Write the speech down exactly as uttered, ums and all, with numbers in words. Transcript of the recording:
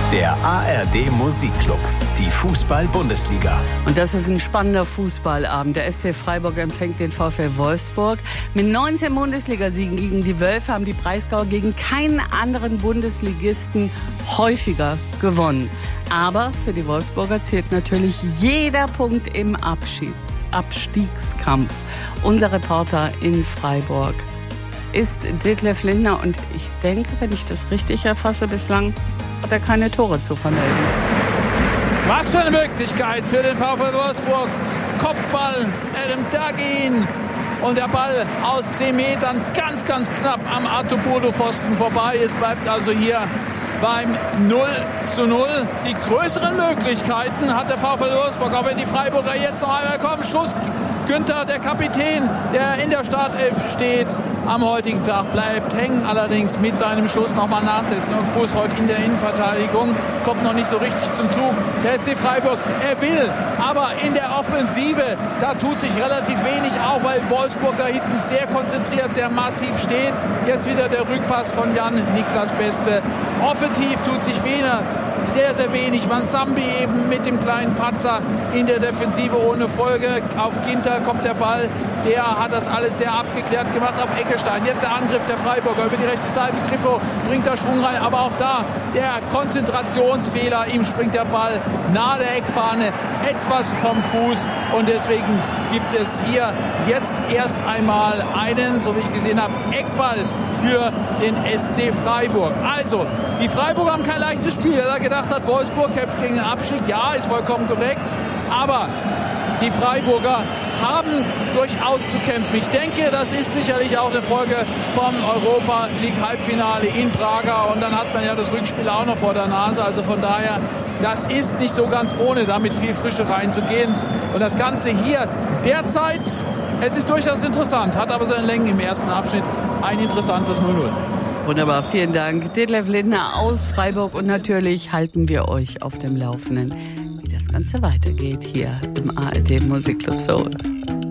Der A R D Musikclub, die Fußball-Bundesliga. Und das ist ein spannender Fußballabend. Der S C Freiburg empfängt den VfL Wolfsburg. Mit neunzehn Bundesligasiegen gegen die Wölfe haben die Breisgauer gegen keinen anderen Bundesligisten häufiger gewonnen. Aber für die Wolfsburger zählt natürlich jeder Punkt im Abschieds- Abstiegskampf. Unser Reporter in Freiburg ist Detlef Lindner und ich denke, wenn ich das richtig erfasse, bislang hat er keine Tore zu vermelden. Was für eine Möglichkeit für den VfL Wolfsburg. Kopfball, Adam Dagin. Und der Ball aus zehn Metern ganz, ganz knapp am Artuburdo-Pfosten vorbei. Es bleibt also hier beim null zu null. Die größeren Möglichkeiten hat der VfL Wolfsburg, auch wenn die Freiburger jetzt noch einmal kommen. Schuss. Günther, der Kapitän, der in der Startelf steht, am heutigen Tag bleibt hängen, allerdings mit seinem Schuss nochmal nachsetzen. Und Bus heute in der Innenverteidigung kommt noch nicht so richtig zum Zug. Der S C Freiburg, er will, aber in der Offensive, da tut sich relativ wenig, auch weil Wolfsburg da hinten sehr konzentriert, sehr massiv steht. Jetzt wieder der Rückpass von Jan-Niklas Beste. Offensiv tut sich wenig, sehr, sehr wenig. Mansambi eben mit dem kleinen Patzer in der Defensive ohne Folge. Auf Ginter kommt der Ball, der hat das alles sehr abgeklärt gemacht auf Eckestein. Jetzt der Angriff der Freiburger über die rechte Seite. Griffo bringt da Schwung rein, aber auch da der Konzentrationsfehler. Ihm springt der Ball nahe der Eckfahne etwas vom Fuß und deswegen gibt es hier jetzt erst einmal einen, so wie ich gesehen habe, Eckball für den S C Freiburg. Also, die Freiburger haben kein leichtes Spiel. Wer da gedacht hat, Wolfsburg kämpft gegen den Abstieg, ja, ist vollkommen korrekt. Aber die Freiburger haben durchaus zu kämpfen. Ich denke, das ist sicherlich auch eine Folge vom Europa League Halbfinale in Braga. Und dann hat man ja das Rückspiel auch noch vor der Nase. Also von daher, das ist nicht so ganz ohne, da mit viel Frische reinzugehen. Und das Ganze hier derzeit, es ist durchaus interessant, hat aber seine Längen im ersten Abschnitt. Ein interessantes null null. Wunderbar, vielen Dank. Detlef Lindner aus Freiburg. Und natürlich halten wir euch auf dem Laufenden, wie das Ganze weitergeht hier im A R D Musikclub Soul.